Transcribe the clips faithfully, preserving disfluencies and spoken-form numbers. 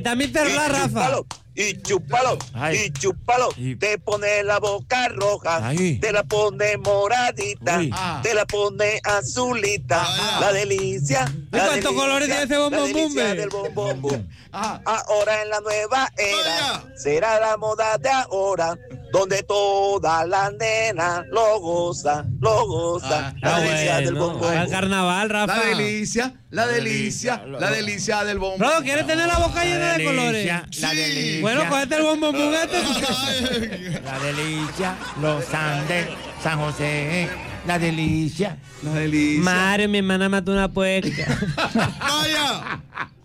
También te habla, Rafa. Y chúpalo, Ay. y chúpalo, y... te pone la boca roja, Ay. te la pone moradita, ah. te la pone azulita, ah. la delicia. ¿De cuántos colores tiene ese bombón boom? Del bombón boom. Ahora en la nueva era, Vaya. será la moda de ahora, donde toda la nena lo goza, lo goza. Ah, la delicia bueno. del bombón. Al carnaval, Rafa. La delicia, la delicia, la, la delicia del bombón. Rodo, ¿quieres tener la boca llena de colores? La sí. delicia. Bueno, cógete el bombón boom este. La delicia, los Andes, San José, la delicia, la delicia. Mario, mi hermana mató una puerca. ¡Vaya!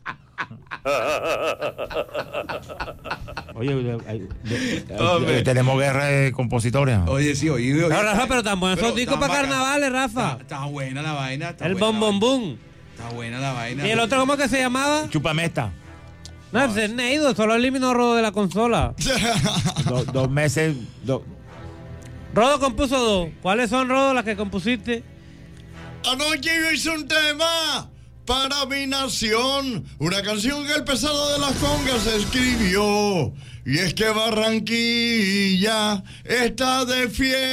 Oye, de, de, de, tenemos guerra de compositores. Oye, sí, oye. oye no, Rafa, pero tan buenos son discos para carnavales, Rafa. Está, está buena la vaina. Está el buena bombón boom. Está buena la vaina. ¿Y el otro cómo que se llamaba? Chupamesta. No, ese es Neido, solo eliminó Rodo de la consola. Do, dos meses. Do... Rodo compuso dos. ¿Cuáles son, Rodo, las que compusiste? Anoche yo hice un tema para mi nación, una canción que el pesado de las congas escribió. Y es que Barranquilla está de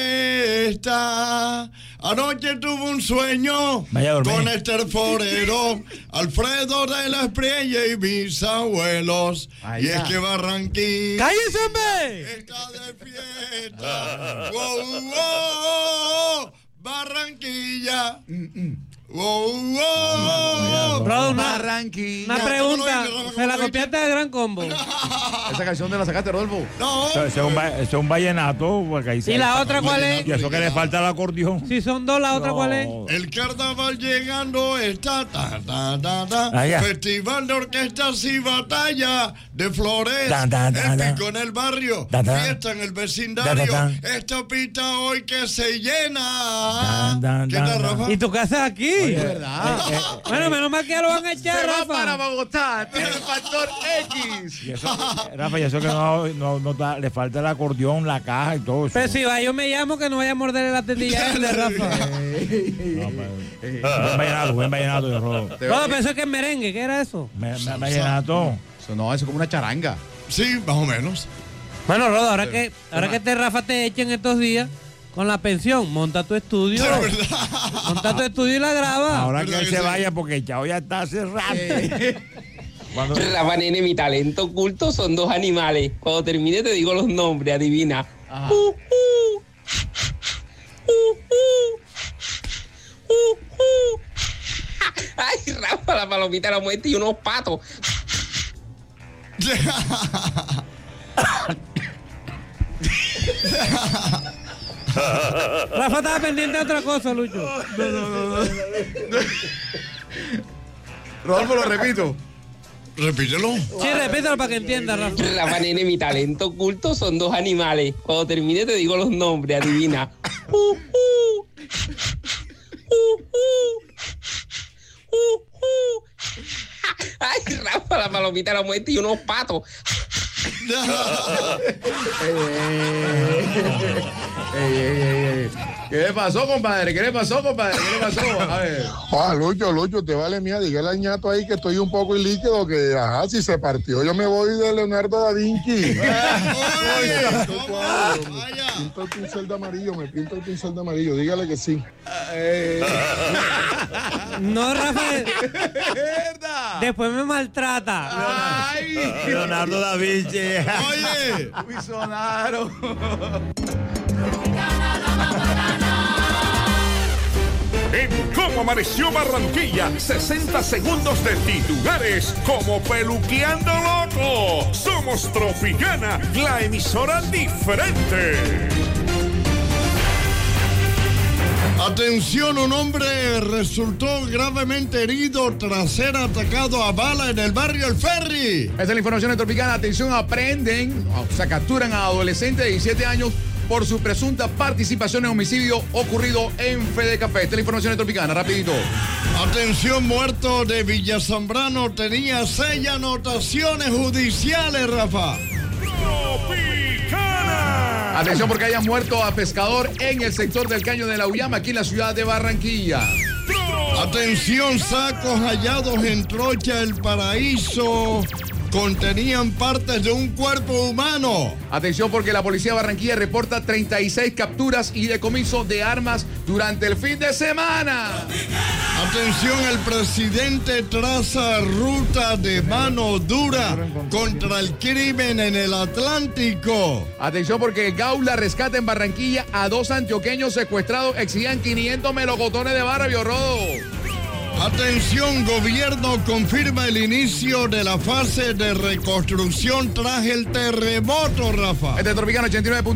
fiesta. Anoche tuve un sueño con Esther Forero, Alfredo de la Espriella y mis abuelos. Ay, y ya. es que Barranquilla ¡cállese, hombre! está de fiesta. ¡Wow, wow! Barranquilla. Mm-mm. ¡Wow, wow! Rodo, una, Barranquilla. Una pregunta, ¿se la copiaste de Gran Combo? ¿Esa canción de la sacaste, Rodolfo? No. Ese es un, es un vallenato. Ahí ¿Y la otra cuál es? Y eso que le falta el acordeón. Si son dos, ¿la otra no. cuál es? El carnaval llegando está, ta, ta, ta, ta. Ah, Festival de orquestas y batalla de flores. Da, da, da, el da. pico en el barrio, Da, da. fiesta en el vecindario. Da, da, da. Esta pista hoy que se llena. Da, da, ¿Qué da, tal, da. Rafa? ¿Y tu casa es aquí? Oye, es verdad. Eh, eh, bueno, menos mal que ya lo van a echar, se Rafa. va para Bogotá, tiene el factor X. Y eso, Rafa, y eso que no, no, no da, le falta el acordeón, la caja y todo eso. Pero si va, yo me llamo que no vaya a morderle la tetilla a él de Rafa. No, buen vallenato, buen vallenato de Rodo. Rodo, pensó que es merengue, ¿qué era eso? Me, me, vallenato. Eso no, eso es como una charanga. Sí, más o menos. Bueno, Rodo, ahora que, ahora que este Rafa te echen estos días con la pensión, monta tu estudio. De verdad. Monta tu estudio y la graba. Ahora que él se vaya porque el chavo ya está hace rato. Cuando... Rafa, nene, mi talento oculto son dos animales. Cuando termine te digo los nombres, adivina. Uh, uh. Uh, uh. Uh, uh. Ay, Rafa, la palomita de la muerte y unos patos. Rafa estaba pendiente de otra cosa, Lucho. No, no, no, no. Rodolfo, lo repito. Repítelo. Sí, repítelo para que entienda, Rafa. Rafa, nene, mi talento oculto son dos animales. Cuando termine te digo los nombres, adivina. Uh, uh. Uh, uh. Uh, uh. Ay, Rafa, la palomita de la muerte y unos patos. Ey, ey, ey, ey. ¿Qué le pasó, compadre? ¿Qué le pasó, compadre? ¿Qué le pasó? A ver. Ah, Lucho, Lucho, te vale mía. Dije el ñato ahí que estoy un poco ilíquido, que ajá, si se partió, yo me voy de Leonardo da Vinci. Pinto el pincel de amarillo, me pinto el pincel de amarillo, dígale que sí. No, Rafael. Después me maltrata. Ay, Leonardo da Vinci. Oye, uy, sonaron. En Cómo Amaneció Barranquilla, sesenta segundos de titulares como Peluqueando Loco. Somos Tropicana, la emisora diferente. Atención, un hombre resultó gravemente herido tras ser atacado a bala en el barrio El Ferry. Esa es la información de Tropicana. Atención, aprenden, o sea, capturan a adolescente de diecisiete años por su presunta participación en homicidio ocurrido en Fede Café. Esta es la información de Tropicana, rapidito. Atención, muerto de Villazambrano tenía seis anotaciones judiciales, Rafa. Tropicana. Atención porque hayan muerto a pescador en el sector del Caño de la Uyama, aquí en la ciudad de Barranquilla. Atención, sacos hallados en Trocha, El Paraíso. contenían partes de un cuerpo humano. Atención porque la policía de Barranquilla reporta treinta y seis capturas y decomiso de armas durante el fin de semana. Atención, el presidente traza ruta de mano dura contra el crimen en el Atlántico. Atención porque Gaula rescata en Barranquilla a dos antioqueños secuestrados, exigían quinientos melocotones de barra, Biorrodo. Atención, gobierno confirma el inicio de la fase de reconstrucción tras el terremoto, Rafa. Este Tropicano ochenta y nueve.